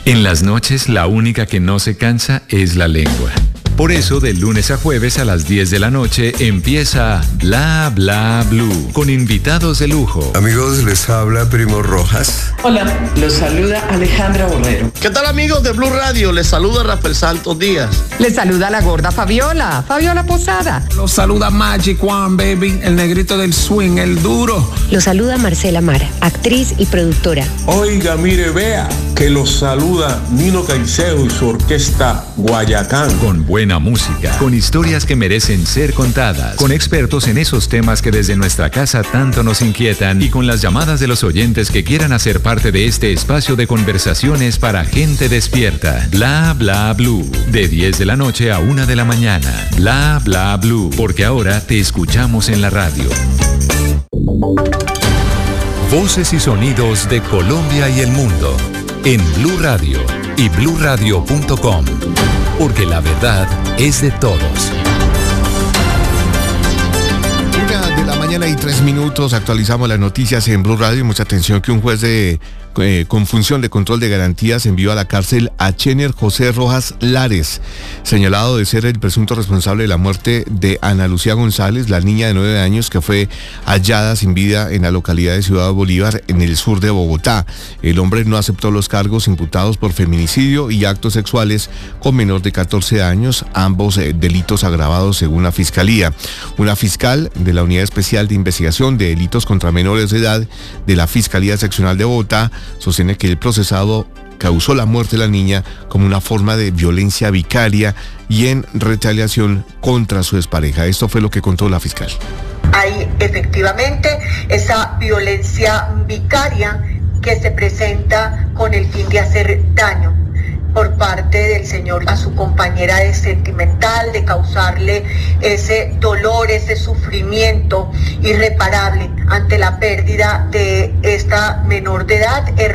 En las noches, la única que no se cansa es la lengua. Por eso, de lunes a jueves a las 10 de la noche empieza Bla Bla Blue, con invitados de lujo. Amigos, les habla Primo Rojas. Hola, los saluda Alejandra Borrero. ¿Qué tal, amigos de Blue Radio? Les saluda Rafael Santos Díaz. Les saluda la gorda Fabiola Posada. Los saluda Magic One, baby, el negrito del swing, el duro. Los saluda Marcela Mara, actriz y productora. Oiga, mire, vea, que los saluda Nino Caicedo y su orquesta Guayacán. Con buena música, con historias que merecen ser contadas, con expertos en esos temas que desde nuestra casa tanto nos inquietan y con las llamadas de los oyentes que quieran hacer parte de este espacio de conversaciones para gente despierta. Bla Bla Blue, de 10 de la noche a 1 de la mañana. Bla Bla Blue, porque ahora te escuchamos en la radio. Voces y sonidos de Colombia y el mundo en Blue Radio y bluradio.com, porque la verdad es de todos. 1:03 a.m. Actualizamos las noticias en Blue Radio. Mucha atención que un juez con función de control de garantías envió a la cárcel a Chener José Rojas Lares, señalado de ser el presunto responsable de la muerte de Ana Lucía González, la niña de 9 años que fue hallada sin vida en la localidad de Ciudad Bolívar, en el sur de Bogotá. El hombre no aceptó los cargos imputados por feminicidio y actos sexuales con menor de 14 años, ambos delitos agravados según la Fiscalía. Una fiscal de la Unidad Especial de Investigación de Delitos contra Menores de Edad de la Fiscalía Seccional de Bogotá sostiene que el procesado causó la muerte de la niña como una forma de violencia vicaria y en retaliación contra su expareja. Esto fue lo que contó la fiscal. Hay efectivamente esa violencia vicaria que se presenta con el fin de hacer daño por parte del señor a su compañera de sentimental, de causarle ese dolor, ese sufrimiento irreparable ante la pérdida de esta menor de edad.